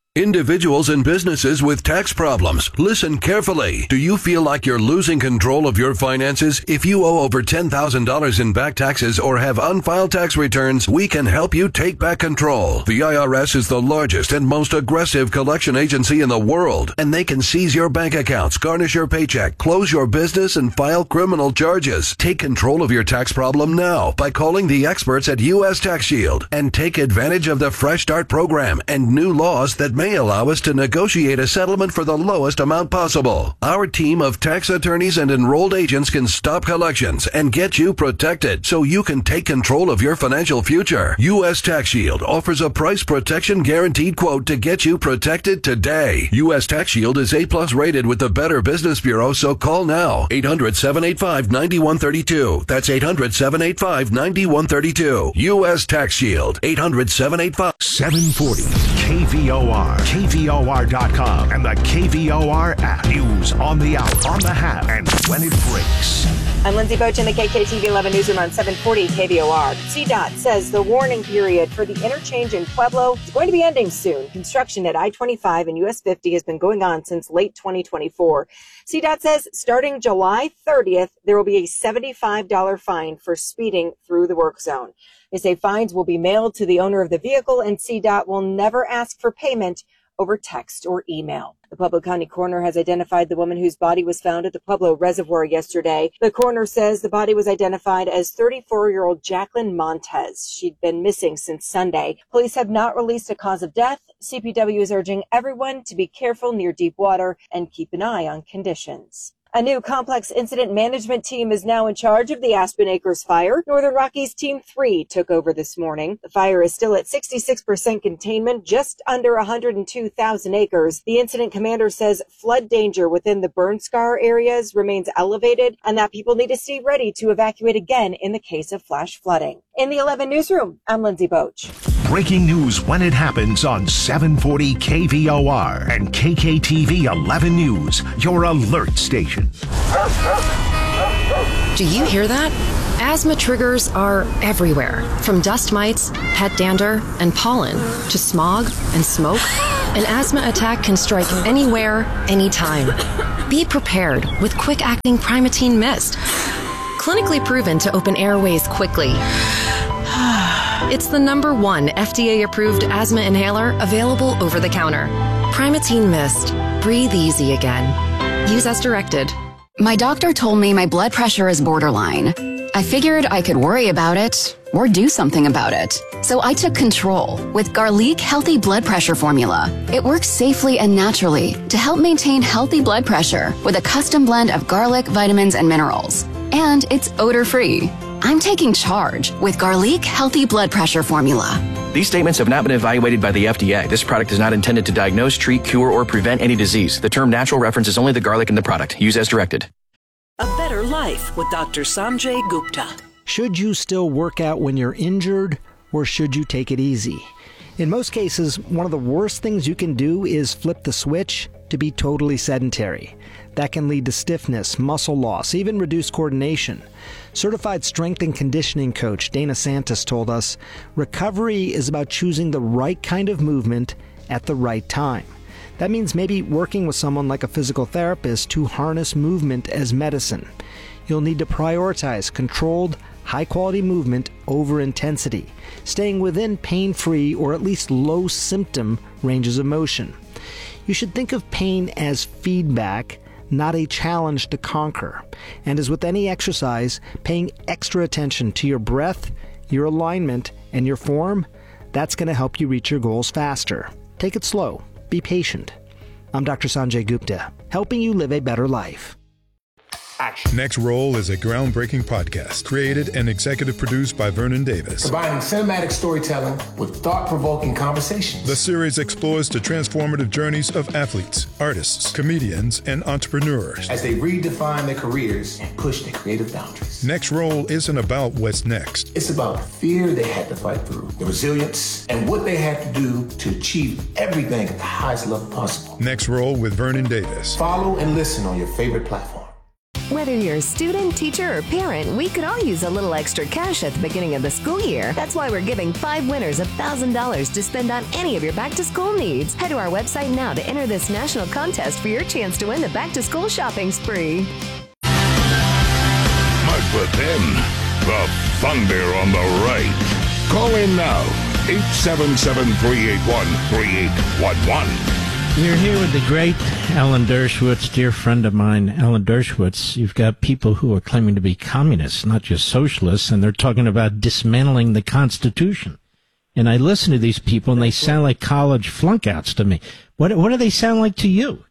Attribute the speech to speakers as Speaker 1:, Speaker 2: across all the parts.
Speaker 1: Individuals and businesses with tax problems, listen carefully. Do you feel like you're losing control of your finances? If you owe over $10,000 in back taxes or have unfiled tax returns, we can help you take back control. The IRS is the largest and most aggressive collection agency in the world, and they can seize your bank accounts, garnish your paycheck, close your business, and file criminal charges. Take control of your tax problem now by calling the experts at U.S. Tax Shield and take advantage of the Fresh Start program and new laws that may allow us to negotiate a settlement for the lowest amount possible. Our team of tax attorneys and enrolled agents can stop collections and get you protected so you can take control of your financial future. U.S. Tax Shield offers a price protection guaranteed quote to get you protected today. U.S. Tax Shield is A+ rated with the Better Business Bureau, so call now. 800-785-9132. That's 800-785-9132. U.S. Tax Shield. 800-785.
Speaker 2: 740 KVOR, KVOR.com, and the KVOR app. News on the hour, on the half, and when it breaks.
Speaker 3: I'm Lindsay Boach in the KKTV 11 Newsroom on 740 KVOR. CDOT says the warning period for the interchange in Pueblo is going to be ending soon. Construction at I-25 and US 50 has been going on since late 2024. CDOT says starting July 30th, there will be a $75 fine for speeding through the work zone. They say fines will be mailed to the owner of the vehicle, and CDOT will never ask for payment over text or email. The Pueblo County coroner has identified the woman whose body was found at the Pueblo Reservoir yesterday. The coroner says the body was identified as 34-year-old Jacqueline Montez. She'd been missing since Sunday. Police have not released a cause of death. CPW is urging everyone to be careful near deep water and keep an eye on conditions. A new complex incident management team is now in charge of the Aspen Acres fire. Northern Rockies Team 3 took over this morning. The fire is still at 66% containment, just under 102,000 acres. The incident commander says flood danger within the burn scar areas remains elevated and that people need to stay ready to evacuate again in the case of flash flooding. In the 11 Newsroom, I'm Lindsay Boach.
Speaker 2: Breaking news when it happens on 740 KVOR and KKTV 11 News, your alert station.
Speaker 4: Do you hear that? Asthma triggers are everywhere, from dust mites, pet dander, and pollen, to smog and smoke. An asthma attack can strike anywhere, anytime. Be prepared with quick-acting Primatene Mist. Clinically proven to open airways quickly. It's the #1 FDA-approved asthma inhaler available over the counter. Primatene Mist. Breathe easy again. Use as directed.
Speaker 5: My doctor told me my blood pressure is borderline. I figured I could worry about it or do something about it. So I took control with Garlic Healthy Blood Pressure Formula. It works safely and naturally to help maintain healthy blood pressure with a custom blend of garlic, vitamins, and minerals. And it's odor-free. I'm taking charge with Garlic Healthy Blood Pressure Formula.
Speaker 6: These statements have not been evaluated by the FDA. This product is not intended to diagnose, treat, cure, or prevent any disease. The term natural references only the garlic in the product. Use as directed.
Speaker 7: A Better Life with Dr. Sanjay Gupta.
Speaker 8: Should you still work out when you're injured, or should you take it easy? In most cases, one of the worst things you can do is flip the switch to be totally sedentary. That can lead to stiffness, muscle loss, even reduced coordination. Certified strength and conditioning coach Dana Santos told us, recovery is about choosing the right kind of movement at the right time. That means maybe working with someone like a physical therapist to harness movement as medicine. You'll need to prioritize controlled, high-quality movement over intensity, staying within pain-free or at least low-symptom ranges of motion. You should think of pain as feedback, not a challenge to conquer. And as with any exercise, paying extra attention to your breath, your alignment, and your form, that's going to help you reach your goals faster. Take it slow. Be patient. I'm Dr. Sanjay Gupta, helping you live a better life.
Speaker 9: Action. Next Roll is a groundbreaking podcast created and executive produced by Vernon Davis.
Speaker 10: Combining cinematic storytelling with thought-provoking conversations.
Speaker 9: The series explores the transformative journeys of athletes, artists, comedians, and entrepreneurs
Speaker 10: as they redefine their careers and push their creative boundaries.
Speaker 9: Next Roll isn't about what's next.
Speaker 10: It's about the fear they had to fight through, the resilience, and what they had to do to achieve everything at the highest level possible.
Speaker 9: Next Roll with Vernon Davis.
Speaker 10: Follow and listen on your favorite platform.
Speaker 11: Whether you're a student, teacher, or parent, we could all use a little extra cash at the beginning of the school year. That's why we're giving 5 winners $1,000 to spend on any of your back-to-school needs. Head to our website now to enter this national contest for your chance to win the back-to-school shopping spree.
Speaker 2: But then, the thunder on the right. Call in now, 877-381-3811.
Speaker 12: We're here with the great Alan Dershowitz, dear friend of mine, Alan Dershowitz. You've got people who are claiming to be communists, not just socialists, and they're talking about dismantling the Constitution. And I listen to these people, and they sound like college flunkouts to me. What do they sound like to you?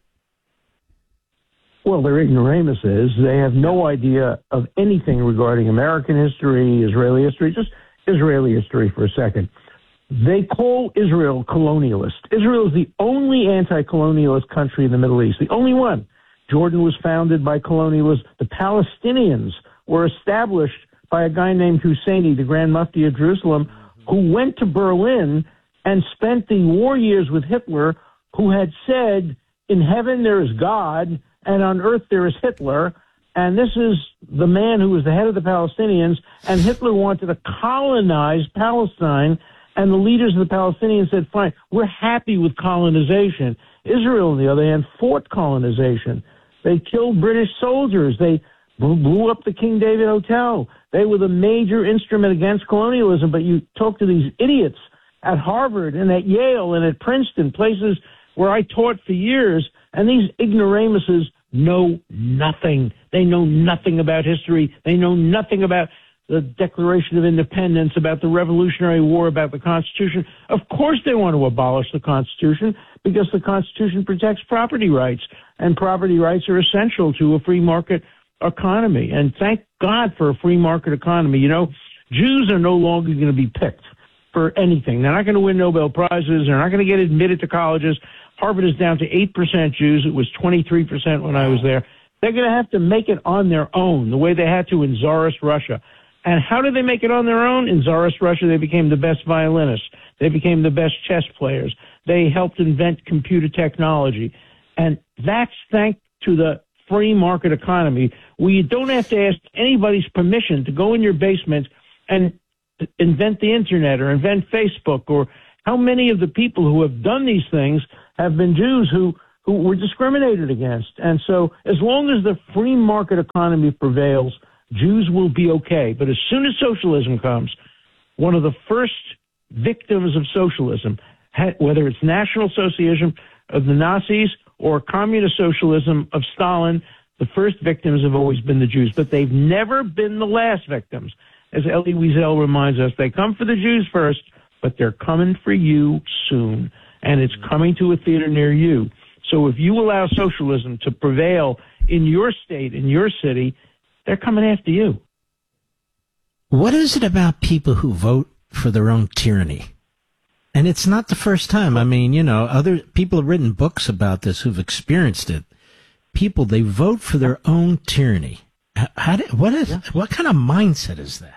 Speaker 13: Well, they're ignoramuses. They have no idea of anything regarding American history, Israeli history, just Israeli history for a second. They call Israel colonialist. Israel is the only anti-colonialist country in the Middle East, the only one. Jordan was founded by colonialists. The Palestinians were established by a guy named Husseini, the Grand Mufti of Jerusalem, who went to Berlin and spent the war years with Hitler, who had said, in heaven there is God, and on earth there is Hitler. And this is the man who was the head of the Palestinians, and Hitler wanted to colonize Palestine. And the leaders of the Palestinians said, fine, we're happy with colonization. Israel, on the other hand, fought colonization. They killed British soldiers. They blew up the King David Hotel. They were the major instrument against colonialism. But you talk to these idiots at Harvard and at Yale and at Princeton, places where I taught for years, and these ignoramuses know nothing. They know nothing about history. They know nothing about the Declaration of Independence, about the Revolutionary War, about the Constitution. Of course they want to abolish the Constitution because the Constitution protects property rights, and property rights are essential to a free market economy. And thank God for a free market economy. You know, Jews are no longer going to be picked for anything. They're not going to win Nobel Prizes. They're not going to get admitted to colleges. Harvard is down to 8% Jews. It was 23% when I was there. They're going to have to make it on their own, the way they had to in Tsarist Russia. And how did they make it on their own? In Tsarist Russia, they became the best violinists. They became the best chess players. They helped invent computer technology. And that's thanks to the free market economy, where you don't have to ask anybody's permission to go in your basement and invent the internet or invent Facebook. Or how many of the people who have done these things have been Jews who were discriminated against. And so as long as the free market economy prevails, Jews will be okay. But as soon as socialism comes, one of the first victims of socialism, whether it's National Socialism of the Nazis or communist socialism of Stalin, the first victims have always been the Jews. But they've never been the last victims. As Elie Wiesel reminds us, they come for the Jews first, but they're coming for you soon. And it's coming to a theater near you. So if you allow socialism to prevail in your state, in your city, they're coming after you.
Speaker 12: What is it about people who vote for their own tyranny? And it's not the first time. I mean, you know, other people have written books about this who've experienced it. People, they vote for their own tyranny. What kind of mindset is that?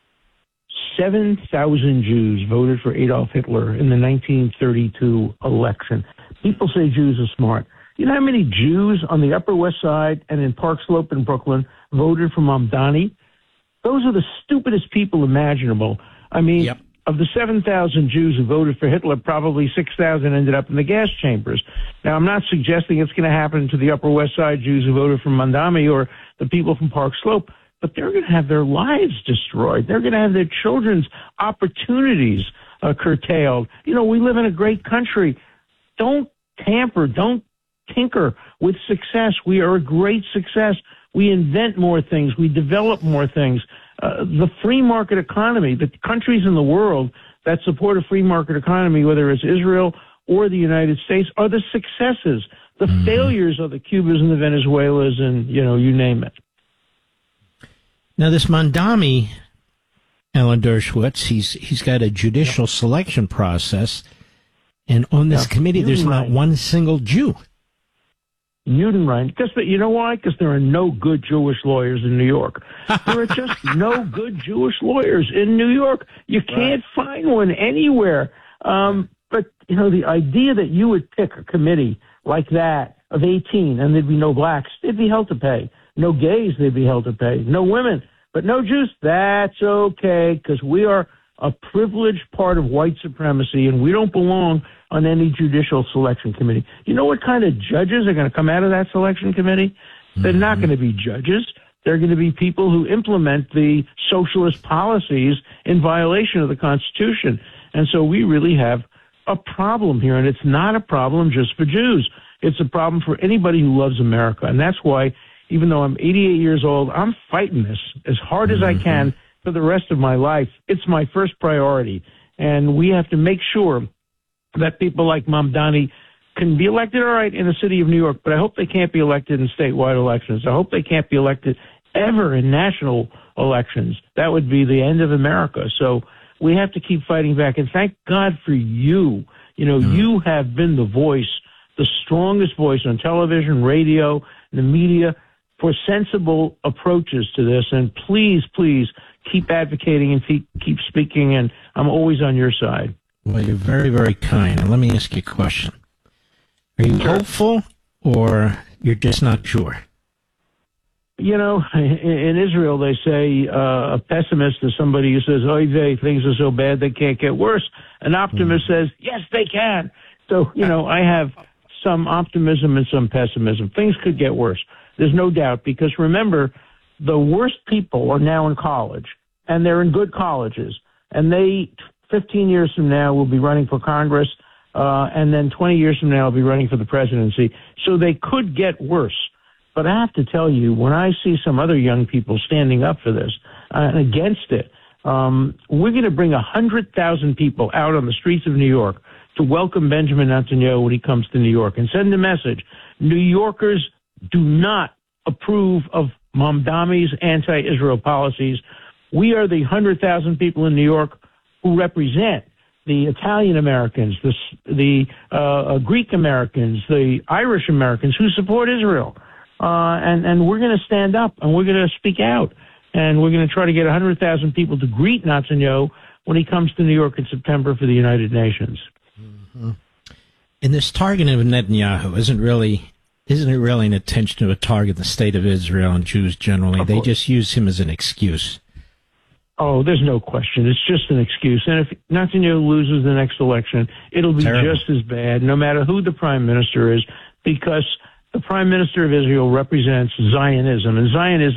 Speaker 13: 7,000 Jews voted for Adolf Hitler in the 1932 election. People say Jews are smart. You know how many Jews on the Upper West Side and in Park Slope in Brooklyn voted for Mamdani? Those are the stupidest people imaginable. I mean, of the 7,000 Jews who voted for Hitler, probably 6,000 ended up in the gas chambers. Now, I'm not suggesting it's going to happen to the Upper West Side Jews who voted for Mamdani or the people from Park Slope, but they're going to have their lives destroyed. They're going to have their children's opportunities curtailed. You know, we live in a great country. Don't tamper, don't tinker with success. We are a great success. We invent more things. We develop more things. The free market economy, the countries in the world that support a free market economy, whether it's Israel or the United States, are the successes. The failures are the Cubas and the Venezuelas and, you know, you name it.
Speaker 12: Now, this Mamdani, Alan Dershowitz, he's got a judicial selection process, and on this committee, there's not one single Jew.
Speaker 13: Judenrein. You know why? Because there are no good Jewish lawyers in New York. There are just no good Jewish lawyers in New York. You can't find one anywhere. But, you know, the idea that you would pick a committee like that of 18 and there'd be no blacks, they'd be hell to pay. No gays, they'd be held to pay. No women, but no Jews. That's okay, because we are a privileged part of white supremacy, and we don't belong on any judicial selection committee. You know what kind of judges are going to come out of that selection committee? They're not going to be judges. They're going to be people who implement the socialist policies in violation of the Constitution. And so we really have a problem here, and it's not a problem just for Jews. It's a problem for anybody who loves America. And that's why, even though I'm 88 years old, I'm fighting this as hard as I can for the rest of my life. It's my first priority. And we have to make sure that people like Mamdani can be elected, all right, in the city of New York, but I hope they can't be elected in statewide elections. I hope they can't be elected ever in national elections. That would be the end of America. So we have to keep fighting back. And thank God for you. You know, you have been the voice, the strongest voice on television, radio, the media for sensible approaches to this. And please, please keep advocating and keep speaking. And I'm always on your side.
Speaker 12: Well, you're very, very kind. And let me ask you a question. Are you hopeful, or you're just not sure?
Speaker 13: You know, in Israel, they say a pessimist is somebody who says, oy vey, things are so bad they can't get worse. An optimist says, yes, they can. So, you know, I have some optimism and some pessimism. Things could get worse. There's no doubt, because remember, the worst people are now in college, and they're in good colleges, and they, 15 years from now, will be running for Congress, and then 20 years from now, will be running for the presidency. So they could get worse. But I have to tell you, when I see some other young people standing up for this and against it, we're going to bring 100,000 people out on the streets of New York to welcome Benjamin Netanyahu when he comes to New York and send a message. New Yorkers do not approve of Mamdani's anti-Israel policies. We are the 100,000 people in New York who represent the Italian Americans, the Greek Americans, the Irish Americans who support Israel. And we're going to stand up, and we're going to speak out, and we're going to try to get 100,000 people to greet Netanyahu when he comes to New York in September for the United Nations.
Speaker 12: Mm-hmm. And this targeting of Netanyahu isn't it really an attention to target the state of Israel and Jews generally? They just use him as an excuse.
Speaker 13: Oh, there's no question. It's just an excuse. And if Netanyahu loses the next election, it'll be just as bad, no matter who the prime minister is, because the prime minister of Israel represents Zionism, and Zionism